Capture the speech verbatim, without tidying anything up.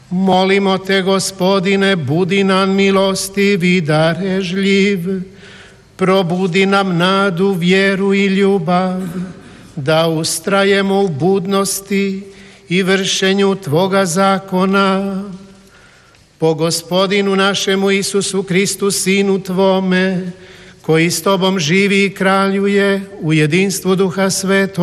Molimo te, Gospodine, budi nam milostiv i darežljiv, probudi nam nadu, vjeru i ljubav, da ustrajemo u budnosti i vršenju Tvoga zakona. Po Gospodinu našemu Isusu Kristu, Sinu Tvome, koji s Tobom živi i kraljuje u jedinstvu Duha Svetog,